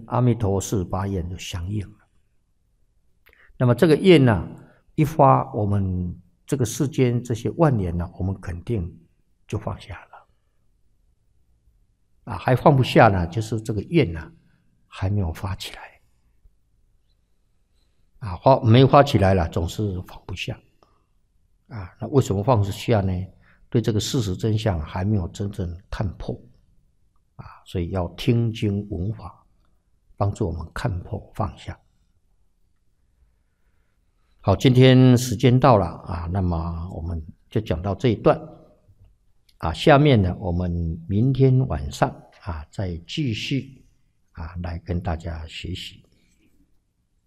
阿弥陀四发愿就相应了。那么这个愿呢，一发，我们这个世间这些万年呢，我们肯定就放下了。还放不下呢，就是这个愿呢，还没有发起来。没发起来了，总是放不下。那为什么放不下呢？对这个事实真相还没有真正看破。所以要听经闻法，帮助我们看破放下。好，今天时间到了那么我们就讲到这一段。下面呢，我们明天晚上再继续来跟大家学习。